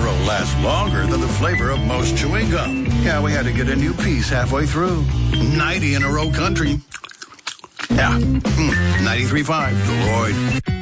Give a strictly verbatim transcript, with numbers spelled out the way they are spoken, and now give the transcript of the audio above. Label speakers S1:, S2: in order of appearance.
S1: row lasts longer than the flavor of most chewing gum. Yeah, we had to get a new piece halfway through. ninety in a row country. Yeah, mm, ninety-three point five, Deloitte.